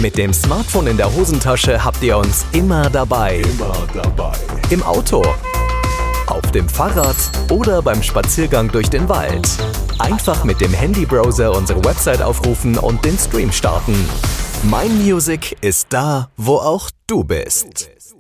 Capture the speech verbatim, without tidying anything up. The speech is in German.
Mit dem Smartphone in der Hosentasche habt ihr uns immer dabei. Immer dabei. Im Auto, auf dem Fahrrad oder beim Spaziergang durch den Wald. Einfach mit dem Handybrowser unsere Website aufrufen und den Stream starten. Mein Music ist da, wo auch du bist.